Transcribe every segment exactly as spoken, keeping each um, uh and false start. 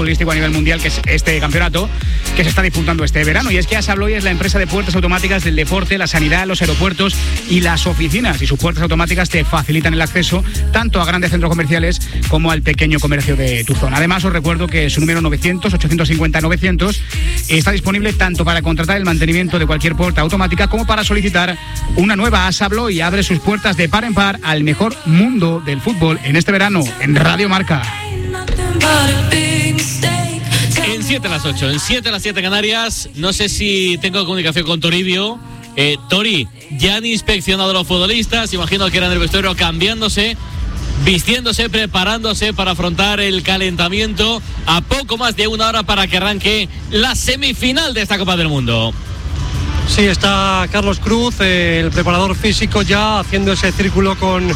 futbolístico a nivel mundial, que es este campeonato que se está disputando este verano. Y es que ASA Abloy es la empresa de puertas automáticas del deporte, la sanidad, los aeropuertos y las oficinas. Y sus puertas automáticas te facilitan el acceso tanto a grandes centros comerciales como al pequeño comercio de tu zona. Además, os recuerdo que su número novecientos, ochocientos cincuenta, novecientos está disponible tanto para contratar el mantenimiento de cualquier puerta automática como para solicitar una nueva. ASA Abloy abre sus puertas de par en par al mejor mundo del fútbol en este verano en Radio Marca. En siete a las ocho, en siete a las siete Canarias. No sé si tengo comunicación con Toribio. Eh, Tori, ya han inspeccionado a los futbolistas. Imagino que eran del vestuario cambiándose, vistiéndose, preparándose para afrontar el calentamiento a poco más de una hora para que arranque la semifinal de esta Copa del Mundo. Sí, está Carlos Cruz, eh, el preparador físico, ya haciendo ese círculo con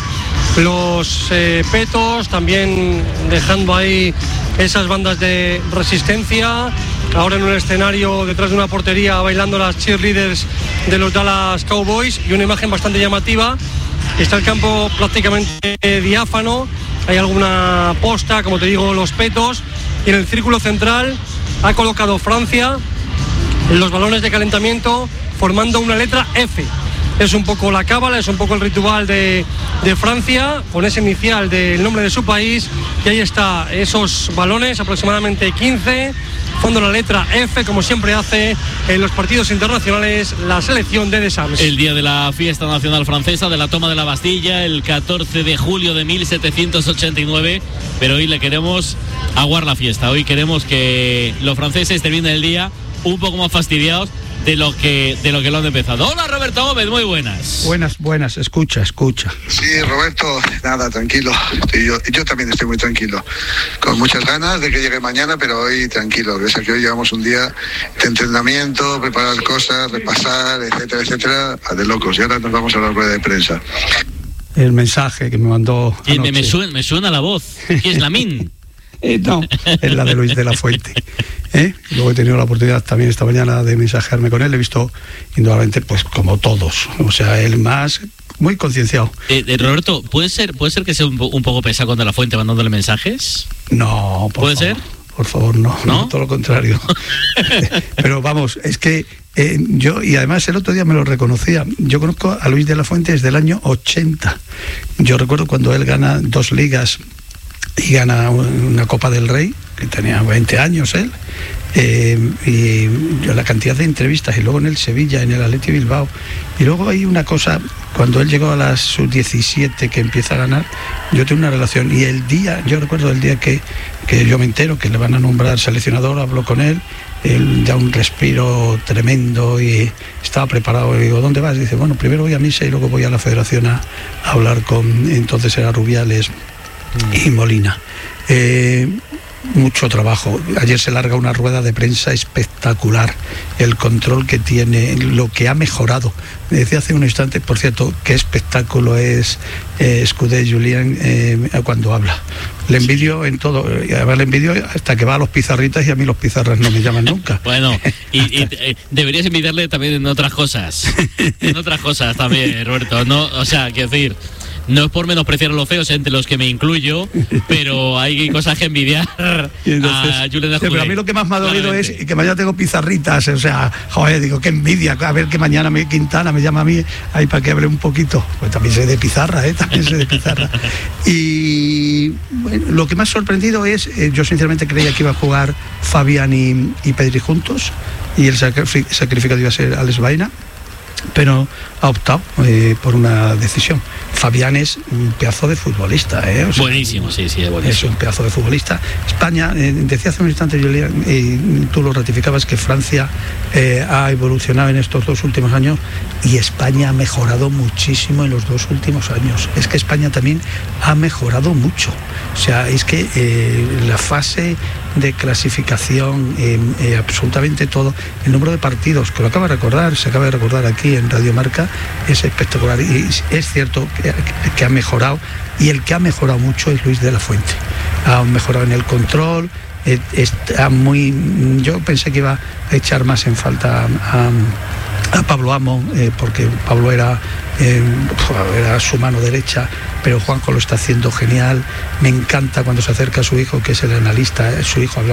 los eh, petos, también dejando ahí esas bandas de resistencia. Ahora en un escenario detrás de una portería bailando las cheerleaders de los Dallas Cowboys, y una imagen bastante llamativa. Está el campo prácticamente diáfano, hay alguna posta, como te digo, los petos, y en el círculo central ha colocado Francia los balones de calentamiento formando una letra F. Es un poco la cábala, es un poco el ritual de, de Francia, con ese inicial del nombre de su país, y ahí está, esos balones, aproximadamente quince, fondo la letra F, como siempre hace en los partidos internacionales la selección de Deschamps. El día de la fiesta nacional francesa, de la toma de la Bastilla, el catorce de julio de mil setecientos ochenta y nueve, pero hoy le queremos aguar la fiesta, hoy queremos que los franceses terminen el día un poco más fastidiados de lo que de lo que lo han empezado. Hola, Roberto Gómez, muy buenas. Buenas, buenas, escucha, escucha. Sí, Roberto, nada, tranquilo. Yo, yo también estoy muy tranquilo. Con muchas ganas de que llegue mañana, pero hoy tranquilo. O sea, que hoy llevamos un día de entrenamiento, preparar cosas, repasar, etcétera, etcétera, de locos. Y ahora nos vamos a la rueda de prensa. El mensaje que me mandó anoche. Me, me, suena, me suena la voz. ¿Qué es Lamine? Eh, no, es la de Luis de la Fuente. ¿Eh? Luego he tenido la oportunidad también esta mañana de mensajearme con él. He visto, indudablemente, pues como todos, o sea, él más, muy concienciado. Eh, eh, Roberto, ¿puede ser puede ser que sea un, un poco pesado con de la Fuente mandándole mensajes? No, por ¿Puede favor, ser? Por favor, no, no, no todo lo contrario. Pero vamos, es que eh, yo, y además el otro día me lo reconocía, yo conozco a Luis de la Fuente desde el año ochenta. Yo recuerdo cuando él gana dos ligas y gana una Copa del Rey, que tenía veinte años él, eh, y yo, la cantidad de entrevistas, y luego en el Sevilla, en el Athletic Bilbao, y luego hay una cosa, cuando él llegó a la sub diecisiete que empieza a ganar, yo tengo una relación, y el día, yo recuerdo el día que, que yo me entero que le van a nombrar seleccionador, hablo con él, él da un respiro tremendo y estaba preparado. Y digo, ¿dónde vas? Y dice, bueno, primero voy a misa y luego voy a la federación a, a hablar con, entonces era Rubiales y Molina. Eh, mucho trabajo. Ayer se larga una rueda de prensa espectacular, el control que tiene, lo que ha mejorado. Me decía hace un instante, por cierto, qué espectáculo es eh, Escudé Julián eh, cuando habla. Le envidio en todo, y además le envidio hasta que va a los pizarritas, y a mí los pizarras no me llaman nunca. Bueno, y, y eh, deberías envidiarle también en otras cosas, en otras cosas también, Roberto. No, o sea, quiero decir, no es por menospreciar a los feos, entre los que me incluyo, pero hay cosas que envidiar entonces, a Julen sí, pero a mí lo que más me ha dolido es que mañana tengo pizarritas, o sea, joder, digo, qué envidia, a ver que mañana me, Quintana me llama a mí ahí para que hable un poquito. Pues también sé de pizarra, ¿eh? También sé de pizarra. Y bueno, lo que más sorprendido es, eh, yo sinceramente creía que iba a jugar Fabián y, y Pedri juntos, y el sacrific- sacrificado iba a ser Alex Baena, pero ha optado eh, por una decisión. Fabián es un pedazo de futbolista, ¿eh? O sea, buenísimo, sí, sí, es buenísimo. Es un pedazo de futbolista. España, eh, decía hace un instante, Julián, y tú lo ratificabas, que Francia eh, ha evolucionado en estos dos últimos años, y España ha mejorado muchísimo en los dos últimos años. Es que España también ha mejorado mucho. O sea, es que eh, la fase de clasificación, eh, eh, absolutamente todo, el número de partidos, que lo acaba de recordar, se acaba de recordar aquí en Radio Marca, es espectacular, y es cierto que, que ha mejorado, y el que ha mejorado mucho es Luis de la Fuente. Ha mejorado en el control, eh, está muy, yo pensé que iba a echar más en falta a, a Pablo Amo, eh, porque Pablo era, eh, era su mano derecha, pero Juanjo lo está haciendo genial. Me encanta cuando se acerca a su hijo, que es el analista, su hijo habla